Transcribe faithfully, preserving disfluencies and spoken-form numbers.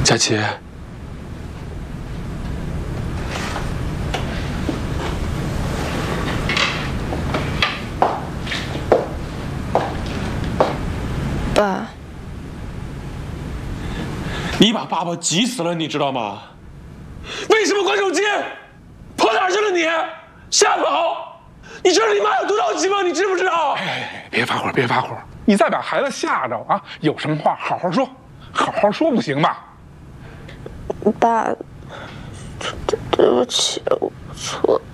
佳琪， 爸， 你把爸爸急死了，你知道吗？为什么关手机？跑哪儿去了你？瞎跑！你知道你妈有多着急吗？你知不知道？ 哎，别发火，别发火！你再把孩子吓着啊！有什么话好好说，好好说不行吗？ 爸，对对不起，我错了。